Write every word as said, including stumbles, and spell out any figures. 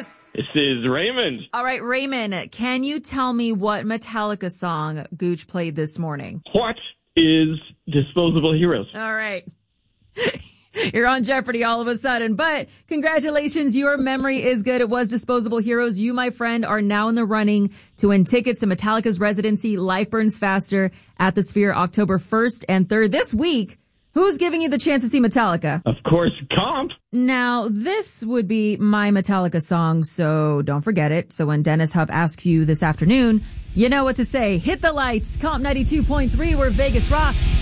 this? This is Raymond. All right, Raymond, can you tell me what Metallica song Gooch played this morning? What is Disposable Heroes? All right. You're on Jeopardy all of a sudden, but congratulations. Your memory is good. It was Disposable Heroes. You, my friend, are now in the running to win tickets to Metallica's residency, Life Burns Faster, at the Sphere, October first and third. This week, who's giving you the chance to see Metallica? Of course, Comp. Now, this would be my Metallica song, so don't forget it. So when Dennis Huff asks you this afternoon, you know what to say. Hit the lights. Comp ninety-two point three, where Vegas rocks.